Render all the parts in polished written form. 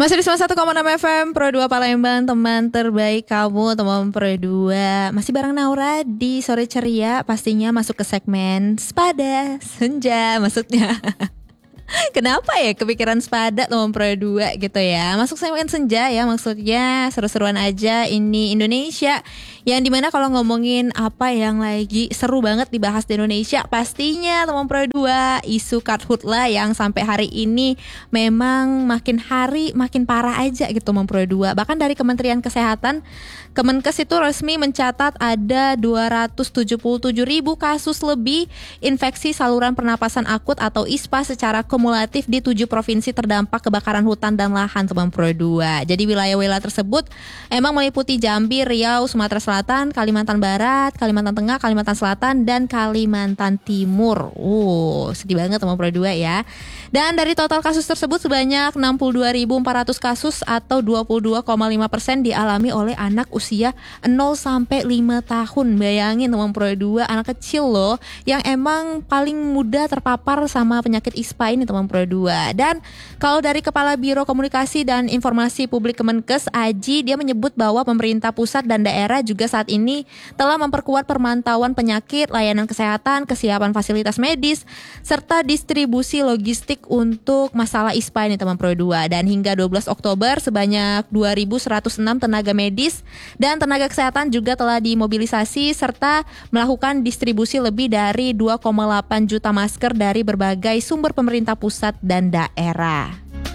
Masih di 91,6 FM Pro 2 Palembang, teman terbaik kamu, teman Pro 2. Masih bareng Naura di Sore Ceria, pastinya masuk ke segmen Sepada Senja maksudnya. Kenapa ya kepikiran Sepada teman Pro 2 gitu ya. Masuk segmen senja ya, maksudnya seru-seruan aja ini Indonesia. Yang dimana kalau ngomongin apa yang lagi seru banget dibahas di Indonesia, pastinya teman Pro 2 isu karhutla yang sampai hari ini memang makin hari makin parah aja gitu teman Pro 2. Bahkan dari Kementerian Kesehatan, Kemenkes itu resmi mencatat ada 277.000 kasus lebih infeksi saluran pernapasan akut atau ISPA secara kumulatif di 7 provinsi terdampak kebakaran hutan dan lahan teman Pro 2. Jadi wilayah-wilayah tersebut emang meliputi Jambi, Riau, Sumatera Selatan, Kalimantan Barat, Kalimantan Tengah, Kalimantan Selatan, dan Kalimantan Timur. Sedih banget teman Pro 2 ya. Dan dari total kasus tersebut sebanyak 62.400 kasus atau 22,5% dialami oleh anak usia 0 sampai 5 tahun. Bayangin teman Pro 2, anak kecil loh yang emang paling mudah terpapar sama penyakit ISPA ini teman Pro 2. Dan kalau dari Kepala Biro Komunikasi dan Informasi Publik Kemenkes Aji, dia menyebut bahwa pemerintah pusat dan daerah juga saat ini telah memperkuat pemantauan penyakit, layanan kesehatan, kesiapan fasilitas medis, serta distribusi logistik untuk masalah ISPA ini teman Pro 2. Dan hingga 12 Oktober sebanyak 2.106 tenaga medis dan tenaga kesehatan juga telah dimobilisasi serta melakukan distribusi lebih dari 2,8 juta masker dari berbagai sumber pemerintah pusat dan daerah.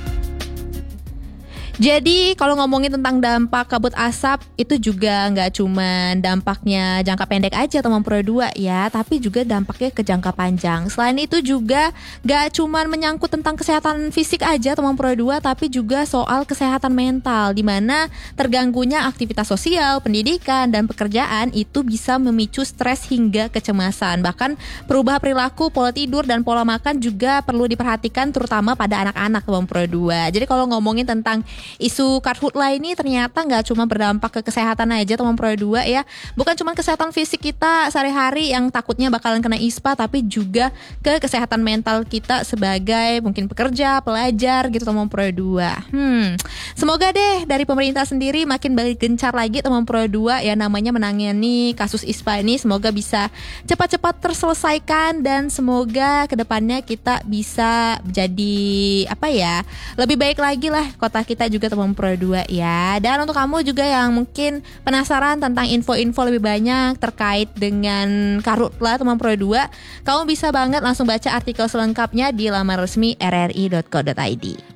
Jadi kalau ngomongin tentang dampak kabut asap, itu juga nggak cuma dampaknya jangka pendek aja teman Pro 2 ya, tapi juga dampaknya ke jangka panjang. Selain itu juga nggak cuma menyangkut tentang kesehatan fisik aja teman Pro 2, tapi juga soal kesehatan mental, di mana terganggunya aktivitas sosial, pendidikan, dan pekerjaan itu bisa memicu stres hingga kecemasan. Bahkan perubahan perilaku, pola tidur, dan pola makan juga perlu diperhatikan terutama pada anak-anak teman Pro 2. Jadi kalau ngomongin tentang isu karhutla ini ternyata nggak cuma berdampak ke kesehatan aja teman Pro 2 ya. Bukan cuma kesehatan fisik kita sehari-hari yang takutnya bakalan kena ISPA, tapi juga ke kesehatan mental kita sebagai mungkin pekerja, pelajar gitu teman Pro 2. Semoga deh dari pemerintah sendiri makin gencar lagi teman Pro 2 ya, namanya menangani kasus ISPA ini. Semoga bisa cepat-cepat terselesaikan dan semoga kedepannya kita bisa jadi lebih baik lagi lah kota kita juga teman Pro 2 ya. Dan untuk kamu juga yang mungkin penasaran tentang info-info lebih banyak terkait dengan karhutla teman Pro 2, kamu bisa banget langsung baca artikel selengkapnya di laman resmi rri.co.id.